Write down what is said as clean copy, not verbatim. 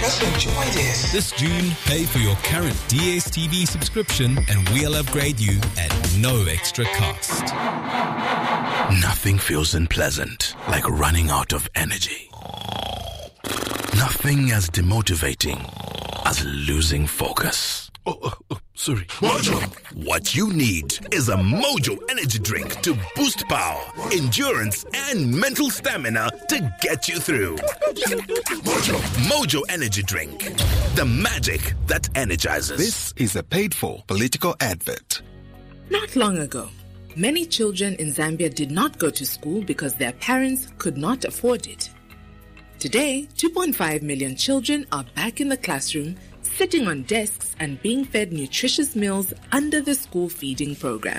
Let's enjoy this. This June, pay for your current DSTV subscription and we'll upgrade you at no extra cost. Nothing feels unpleasant like running out of energy. Nothing as demotivating as losing focus. Sorry. Mojo. What you need is a Mojo energy drink to boost power, endurance, and mental stamina to get you through. Mojo energy drink. The magic that energizes. This is a paid-for political advert. Not long ago, many children in Zambia did not go to school because their parents could not afford it. Today, 2.5 million children are back in the classroom, sitting on desks and being fed nutritious meals under the school feeding program.